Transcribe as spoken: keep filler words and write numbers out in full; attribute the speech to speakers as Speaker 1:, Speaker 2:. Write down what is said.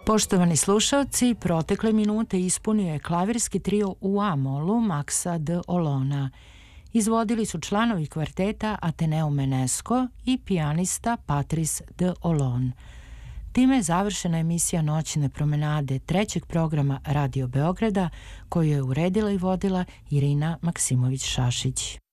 Speaker 1: Poštovani slušalci, protekle minute ispunio je klavirski trio u A-molu Maxa de Olona. Izvodili su članovi kvarteta Ateneo Menesco i pijanista Patrice de Olon. Time je završena emisija Noćne promenade trećeg programa Radio Beograda, koju je uredila i vodila Irina Maksimović-Šašić.